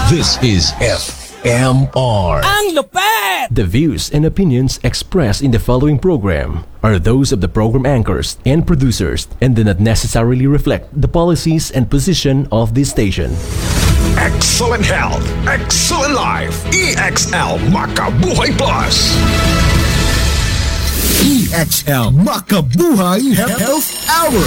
This is FMR. Ang lupet! The views and opinions expressed in the following program are those of the program anchors and producers and do not necessarily reflect the policies and position of this station. Excellent health, excellent life. EXL Makabuhay Plus. EXL Makabuhay Health Hour.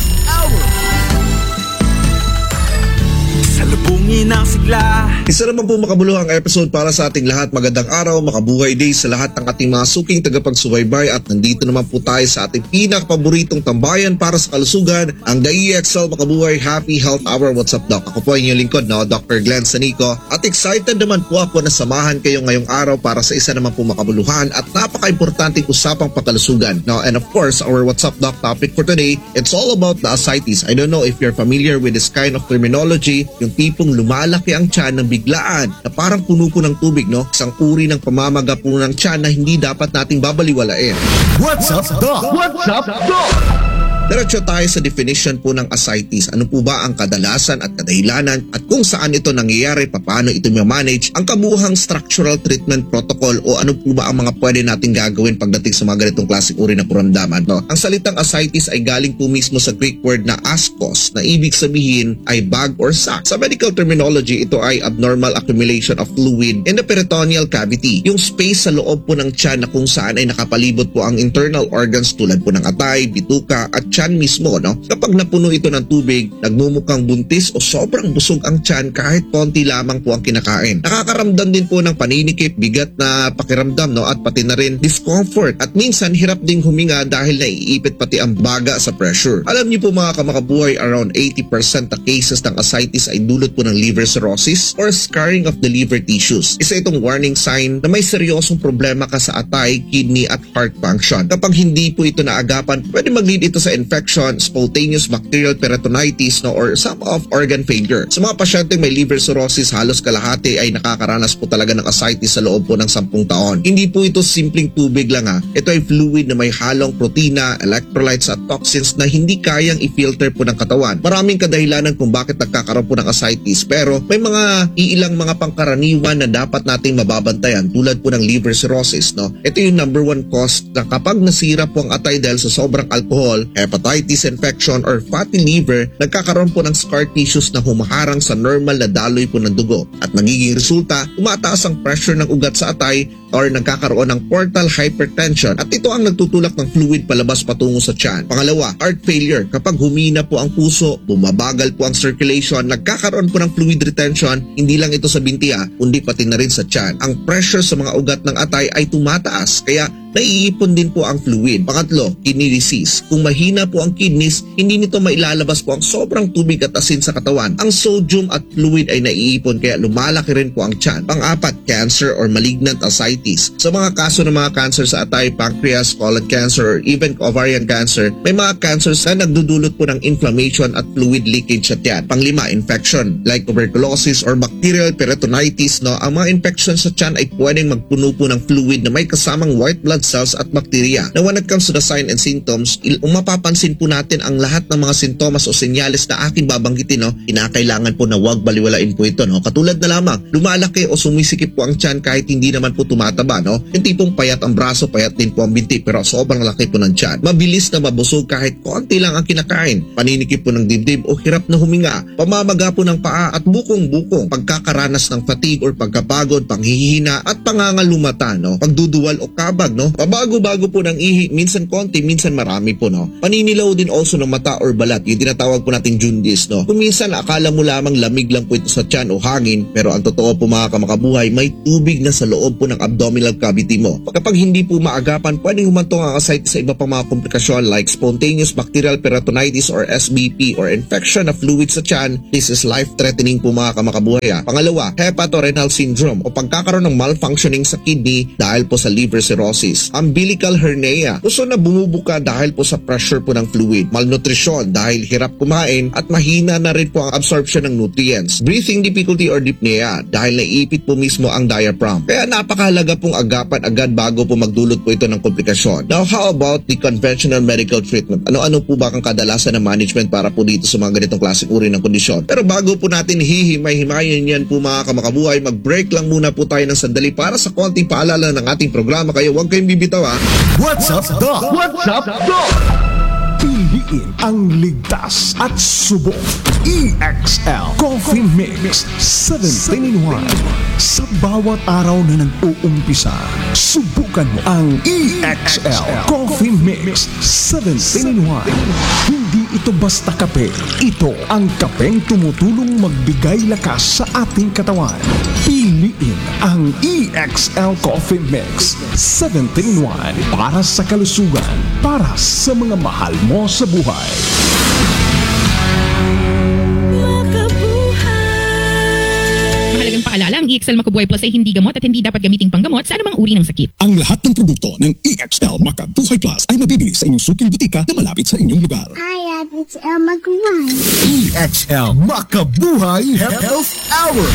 Salubungin ang sigla. Isa naman po makabuluhang episode para sa ating lahat. Magandang araw, makabuhay day sa lahat ng ating mga suking tagapagsubaybay. At nandito naman po tayo sa ating pinakapaboritong tambayan para sa kalusugan, ang The EXL Makabuhay Happy Health Hour. What's up, Doc? Ako po ang inyong lingkod, Dr. Glenn Sanico. At excited naman po ako na samahan kayo ngayong araw para sa isa naman po makabuluhan at napaka-importanting usapang pakalusugan. And of course, our What's up, Doc topic for today, it's all about the ascites. I don't know if you're familiar with this kind of terminology, yung tipong lumalaki ang tiyan ng biglaan na parang puno po ng tubig, no? Isang uri ng pamamaga po ng tiyan na hindi dapat nating babaliwalain. What's up, Doc? What's up, Doc? Diretso tayo sa definition po ng ascites. Ano po ba ang kadalasan at kadahilanan at kung saan ito nangyayari, paano ito ma-manage, ang kabuuhang structural treatment protocol o ano po ba ang mga pwede nating gagawin pagdating sa mga ganitong klaseng uri na karamdaman. No? Ang salitang ascites ay galing po mismo sa Greek word na ascos na ibig sabihin ay bag or sac. Sa medical terminology, ito ay abnormal accumulation of fluid in the peritoneal cavity. Yung space sa loob po ng tiyan na kung saan ay nakapalibot po ang internal organs tulad po ng atay, bituka at tiyan mismo, no? Kapag napuno ito ng tubig, nagmumukhang buntis o sobrang busog ang tiyan kahit konti lamang po ang kinakain. Nakakaramdam din po ng paninikip, bigat na pakiramdam, no? At pati na rin discomfort. At minsan, hirap ding huminga dahil naiipit pati ang baga sa pressure. Alam niyo po mga kamakabuhay, around 80% ng cases ng ascites ay dulot po ng liver cirrhosis or scarring of the liver tissues. Isa itong warning sign na may seryosong problema ka sa atay, kidney at heart function. Kapag hindi po ito naagapan, pwede mag-lead ito sa infection, spontaneous bacterial peritonitis, no, or some of organ failure. Sa mga pasyenteng may liver cirrhosis, halos kalahati ay nakakaranas po talaga ng ascites sa loob po ng 10 taon. Hindi po ito simpleng tubig lang ha. Ito ay fluid na may halong protina, electrolytes at toxins na hindi kayang i-filter po ng katawan. Maraming kadahilanan kung bakit nagkakaroon po ng ascites, pero may mga iilang mga pangkaraniwan na dapat nating mababantayan tulad po ng liver cirrhosis. No? Ito yung number 1 cause na kapag nasira po ang atay dahil sa sobrang alcohol, hepatitis infection or fatty liver, nagkakaroon po ng scar tissues na humaharang sa normal na daloy po ng dugo. At magiging resulta, tumataas ang pressure ng ugat sa atay or nagkakaroon ng portal hypertension at ito ang nagtutulak ng fluid palabas patungo sa tiyan. Pangalawa, heart failure. Kapag humina po ang puso, bumabagal po ang circulation, nagkakaroon po ng fluid retention, hindi lang ito sa binti kundi pati na rin sa tiyan. Ang pressure sa mga ugat ng atay ay tumataas, kaya naiipon din po ang fluid. Pangatlo, kidney disease. Kung mahina po ang kidneys, hindi nito mailalabas po ang sobrang tubig at asin sa katawan. Ang sodium at fluid ay naiipon kaya lumalaki rin po ang tiyan. Pang-apat, cancer or malignant ascites. Sa mga kaso ng mga cancer sa atay, pancreas, colon cancer, or even ovarian cancer, may mga cancers na nagdudulot po ng inflammation at fluid leakage sa tiyan. Panglima, infection like tuberculosis or bacterial peritonitis. No? Ang mga infection sa tiyan ay pwedeng magpuno po ng fluid na may kasamang white blood cells at bacteria. Now when it comes to the sign and symptoms, mapapansin po natin ang lahat ng mga sintomas o senyales na aking babanggitin, no? Kinakailangan po na huwag baliwalain po ito, no? Katulad na lamang, lumalaki o sumisikip po ang tiyan kahit hindi naman po tumataba, no? Yung tipong payat ang braso, payat din po ang binti, pero sobrang laki po ng tiyan. Mabilis na mabusog kahit konti lang ang kinakain. Paninikip po ng dibdib o hirap na huminga. Pamamaga po ng paa at bukong-bukong. Pagkakaranas ng fatigue or pagkapagod, panghihina at pangangalumata, no? Pagduduwal o kabag, no? Pabago-bago po ng ihi, minsan konti, minsan marami po, no? Paninilaw din also ng mata or balat, yung tinatawag po nating jaundice, no? Kung minsan akala mo lamang lamig lang po ito sa tiyan o hangin, pero ang totoo po mga kamakabuhay, may tubig na sa loob po ng abdominal cavity mo. Kapag hindi po maagapan, pwedeng humantong ang ascites sa iba pang mga komplikasyon like spontaneous bacterial peritonitis or SBP or infection of fluid sa tiyan. This is life-threatening po mga kamakabuhay. Pangalawa, hepatorenal syndrome o pagkakaroon ng malfunctioning sa kidney dahil po sa liver cirrhosis. Umbilical hernia, puso na bumubuka dahil po sa pressure po ng fluid. Malnutrition dahil hirap kumain at mahina na rin po ang absorption ng nutrients. Breathing difficulty or dyspnea dahil naiipit po mismo ang diaphragm. Kaya napakahalaga mahalaga pong agapan agad bago po magdulot po ito ng komplikasyon. Now, how about the conventional medical treatment? Ano-ano po ba ang kadalasan ng management para po dito sa mga ganitong klaseng uri ng kondisyon? Pero bago po natin hihimay-himayin yan po mga kamakabuhay, mag-break lang muna po tayo ng sandali para sa konting paalala ng ating programa. Kaya huwag kayong bibitaw ha. What's up, Doc? What's up, Doc? Piliin ang ligtas at subok. EXL Coffee Mix 17-in-1. Sa bawat araw na nag-uumpisa, subukan mo ang EXL Coffee Mix 17-in-1. Hindi ito basta kape. Ito ang kapeng tumutulong magbigay lakas sa ating katawan. Piliin ang EXL Coffee Mix 17-in-1 para sa kalusugan, para sa mga mahal mo sa buhay. Mahalagang paalala, ang EXL Makabuhay Plus ay hindi gamot at hindi dapat gamiting panggamot sa anumang uri ng sakit. Ang lahat ng produkto ng EXL Makabuhay Plus ay mabibili sa inyong suking butika na malapit sa inyong lugar. Hi, it's Elma Kuwan. EXL Makabuhay Health Hour.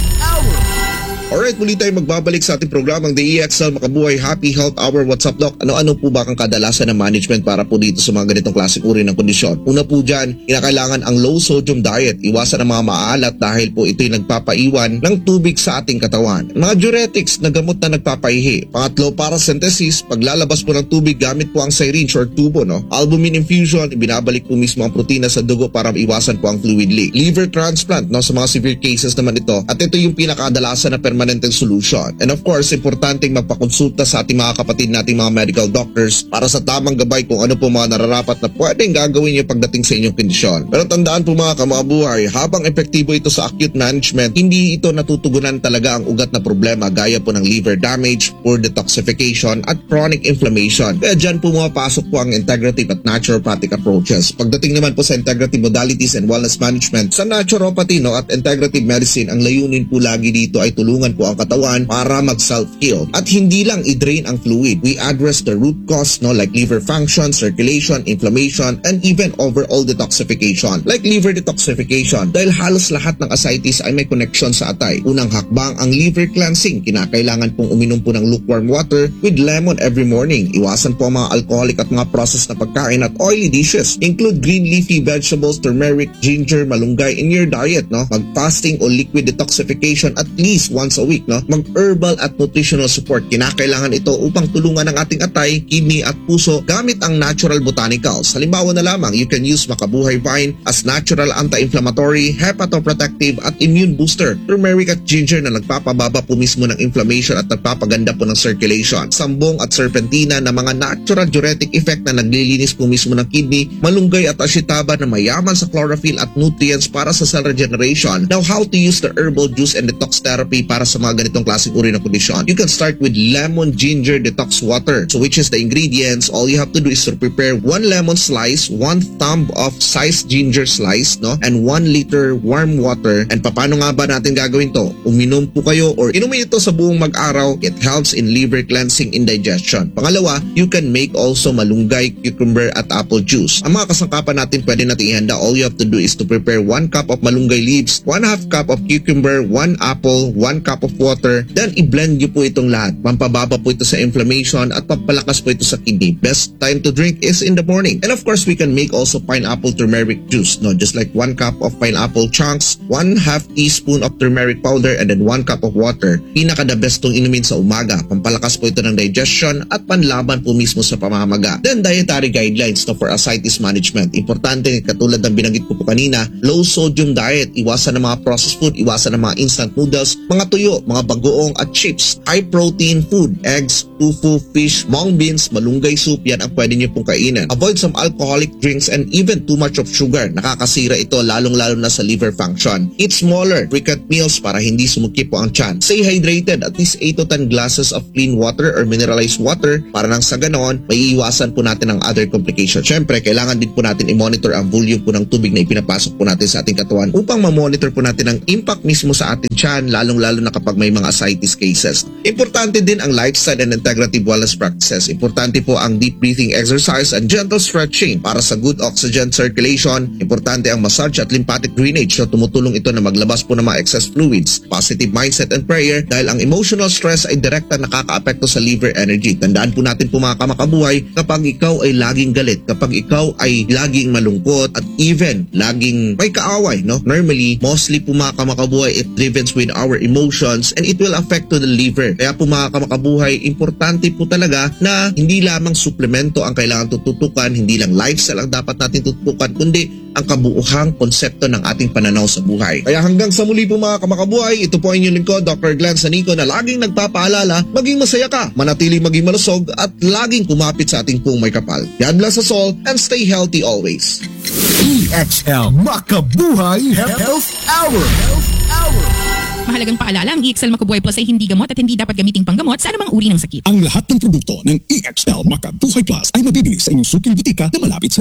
Alright, muli tayo magbabalik sa ating programang The EXL Makabuhay Happy Health Hour. What's up, Doc? Ano-ano po ba ang kadalasan ng management para po dito sa mga ganitong klaseng uri ng kondisyon? Una po dyan, kinakailangan ang low sodium diet. Iwasan ang mga maalat dahil po ito'y nagpapaiwan ng tubig sa ating katawan. Mga diuretics na gamot na nagpapaihi. Pangatlo, paracentesis. Paglalabas po ng tubig gamit po ang syringe or tubo. Albumin infusion, ibinabalik po mismo ang protina sa dugo para iwasan po ang fluid leak. Liver transplant, sa mga severe cases naman ito. At ito yung pinakadalasan na permanent solution. And of course, importanteng magpakonsulta sa ating mga kapatid nating mga medical doctors para sa tamang gabay kung ano po mga nararapat na pwedeng gagawin nyo pagdating sa inyong kondisyon. Pero tandaan po mga kamabuhay, habang epektibo ito sa acute management, hindi ito natutugunan talaga ang ugat na problema gaya po ng liver damage, poor detoxification at chronic inflammation. Kaya dyan po pumapasok po ang integrative at naturopathic approaches. Pagdating naman po sa integrative modalities and wellness management, sa naturopathy at integrative medicine, ang layunin po lagi dito ay tulungan po ang katawan para mag-self-heal. At hindi lang i-drain ang fluid. We address the root cause, like liver function, circulation, inflammation, and even overall detoxification. Like liver detoxification, dahil halos lahat ng ascites ay may connection sa atay. Unang hakbang ang liver cleansing. Kinakailangan pong uminom po ng lukewarm water with lemon every morning. Iwasan po ang mga alcoholic at mga processed na pagkain at oily dishes. Include green leafy vegetables, turmeric, ginger, malunggay in your diet. Mag-fasting o liquid detoxification at least once a week. Mag-herbal at nutritional support. Kinakailangan ito upang tulungan ang ating atay, kidney at puso gamit ang natural botanicals. Halimbawa na lamang, you can use Makabuhay Vine as natural anti-inflammatory, hepatoprotective at immune booster. Turmeric at ginger na nagpapababa po mismo ng inflammation at nagpapaganda po ng circulation. Sambong at serpentina na mga natural diuretic effect na naglilinis po mismo ng kidney. Malunggay at ashitaba na mayaman sa chlorophyll at nutrients para sa cell regeneration. Now, how to use the herbal juice and detox therapy para sa mga ganitong klaseng uri ng kondisyon. You can start with lemon ginger detox water. So which is the ingredients? All you have to do is to prepare 1 lemon slice, 1 thumb of sized ginger slice, and 1 liter warm water. And paano nga ba natin gagawin to? Uminom po kayo or inumin ito sa buong mag-araw. It helps in liver cleansing and digestion. Pangalawa, you can make also malunggay, cucumber at apple juice. Ang mga kasangkapan natin pwede natin ihanda. All you have to do is to prepare 1 cup of malunggay leaves, 1/2 cup of cucumber, 1 apple, 1 cup of water, then i-blend nyo po itong lahat. Pampababa po ito sa inflammation at pampalakas po ito sa kidney. Best time to drink is in the morning. And of course, we can make also pineapple turmeric juice. Just like 1 cup of pineapple chunks, 1/2 teaspoon of turmeric powder, and then 1 cup of water. Pinaka-the best tong inumin sa umaga. Pampalakas po ito ng digestion at panlaban po mismo sa pamamaga. Then dietary guidelines for ascites management. Importante, katulad ng binanggit ko po kanina, low sodium diet. Iwasan ng mga processed food, iwasan ng mga instant noodles, mga tuyo, mga bagoong at chips. High protein food, eggs, tofu, fish, mung beans, malunggay soup, yan ang pwede nyo pong kainin. Avoid some alcoholic drinks and even too much of sugar. Nakakasira ito lalong-lalo na sa liver function. Eat smaller, frequent meals para hindi sumukip po ang tiyan. Stay hydrated, at least 8 to 10 glasses of clean water or mineralized water para nang sa ganon, may iwasan po natin ang other complications. Siyempre, kailangan din po natin i-monitor ang volume po ng tubig na ipinapasok po natin sa ating katawan upang ma-monitor po natin ang impact mismo sa ating tiyan, lalong-lalo na na kapag may mga ascites cases. Importante din ang lifestyle and integrative wellness practices. Importante po ang deep breathing exercise and gentle stretching para sa good oxygen circulation. Importante ang massage at lymphatic drainage na tumutulong ito na maglabas po ng mga excess fluids. Positive mindset and prayer dahil ang emotional stress ay direkta nakakaapekto sa liver energy. Tandaan po natin po mga kamakabuhay, kapag ikaw ay laging galit, kapag ikaw ay laging malungkot at even laging may kaaway, no? Normally, mostly po mga kamakabuhay, it driven with our emotions and it will affect to the liver. Kaya po mga kamakabuhay, importante po talaga na hindi lamang suplemento ang kailangan tututukan, hindi lang lifestyle ang dapat natin tututukan, kundi ang kabuuhang konsepto ng ating pananaw sa buhay. Kaya hanggang sa muli po mga kamakabuhay, ito po ang inyong lingkod, Dr. Glenn Sanico, na laging nagpapaalala, maging masaya ka, manatiling maging malusog at laging kumapit sa ating pong may kapal. God bless us all and stay healthy always. EXL Makabuhay Health Hour. Mahalagang paalala, ang EXL Macabuhay Plus ay hindi gamot at hindi dapat gamiting panggamot sa anumang uri ng sakit. Ang lahat ng produkto ng EXL Makabuhay Plus ay mabibili sa inyong suking butika na malapit sa